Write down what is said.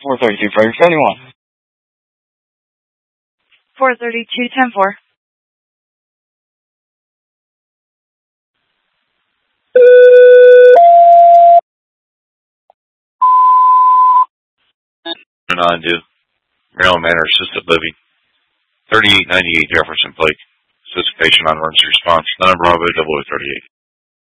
432 Freighter 71. 432, 10-4. On to Maryland Manor Assisted Living, 3898 Jefferson Pike. Assist patient on emergency response. 9 Bravo 0038.